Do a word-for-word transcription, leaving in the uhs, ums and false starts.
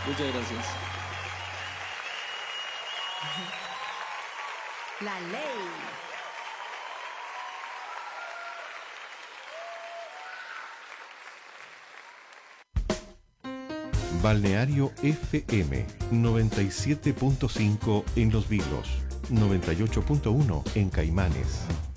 Muchas gracias. La ley. Balneario F M noventa y siete punto cinco en Los Vilos, noventa y ocho punto uno en Caimanes.